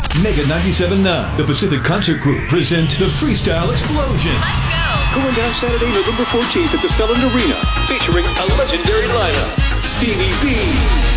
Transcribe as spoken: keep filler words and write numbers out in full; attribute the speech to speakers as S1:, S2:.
S1: Mega ninety-seven point nine, the Pacific Concert Group, present the Freestyle Explosion.
S2: Let's go!
S3: Going down Saturday, November fourteenth at the Selland Arena, featuring a legendary lineup. Stevie B,